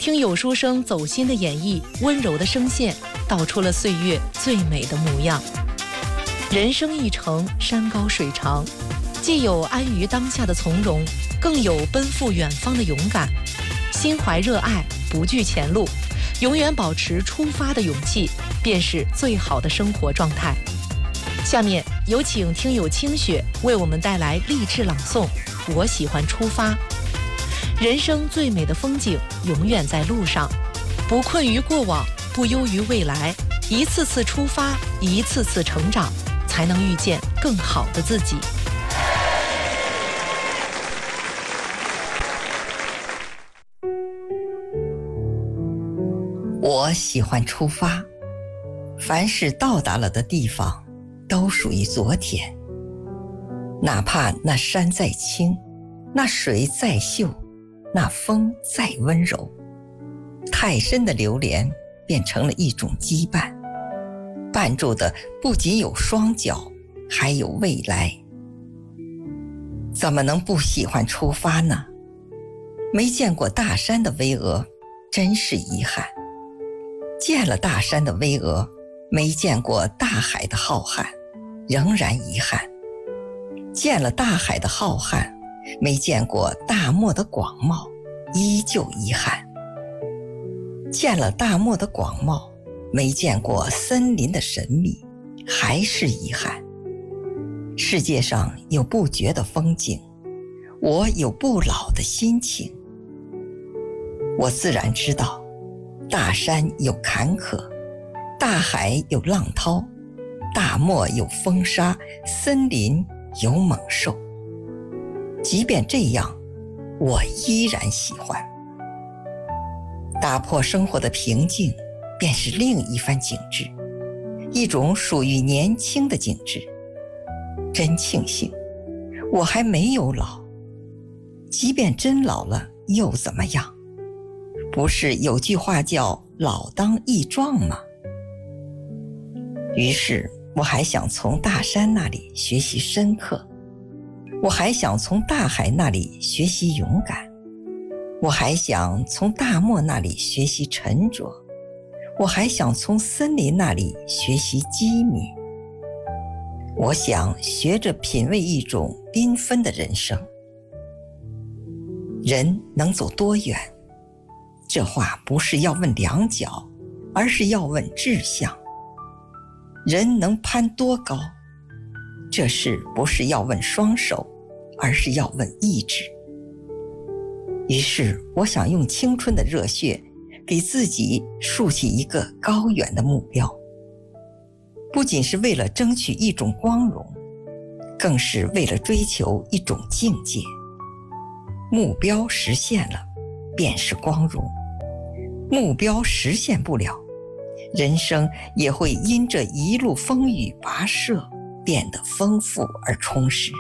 听有书生走心的演绎，温柔的声线道出了岁月最美的模样。人生一程，山高水长，既有安于当下的从容，更有奔赴远方的勇敢。心怀热爱，不惧前路，永远保持出发的勇气，便是最好的生活状态。下面有请听友清雪为我们带来励志朗诵《我喜欢出发》。人生最美的风景永远在路上，不困于过往，不忧于未来，一次次出发，一次次成长，才能遇见更好的自己。 我喜欢出发，凡是到达了的地方都属于昨天，哪怕那山再青，那水再秀，那风再温柔，太深的流连变成了一种羁绊，绊住的不仅有双脚，还有未来。怎么能不喜欢出发呢？没见过大山的巍峨，真是遗憾；见了大山的巍峨，没见过大海的浩瀚，仍然遗憾；见了大海的浩瀚，没见过大漠的广袤，依旧遗憾；见了大漠的广袤，没见过森林的神秘，还是遗憾。世界上有不绝的风景，我有不老的心情。我自然知道，大山有坎坷，大海有浪涛，大漠有风沙，森林有猛兽。即便这样，我依然喜欢。打破生活的平静，便是另一番景致，一种属于年轻的景致。真庆幸，我还没有老。即便真老了，又怎么样？不是有句话叫“老当益壮”吗？于是，我还想从大山那里学习深刻，我还想从大海那里学习勇敢，我还想从大漠那里学习沉着，我还想从森林那里学习机敏。我想学着品味一种缤纷的人生。人能走多远？这话不是要问两脚，而是要问志向。人能攀多高？这事不是要问双手，而是要问意志。于是我想用青春的热血给自己竖起一个高远的目标，不仅是为了争取一种光荣，更是为了追求一种境界。目标实现了，便是光荣；目标实现不了，人生也会因这一路风雨跋涉变得丰富而充实。